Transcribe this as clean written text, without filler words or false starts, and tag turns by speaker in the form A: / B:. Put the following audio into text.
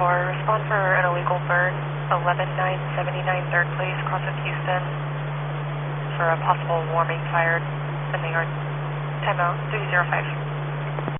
A: 4, respond for an illegal burn, 11979 3rd Place, cross of Houston, for a possible warming fire in the yard. Timeout, 305.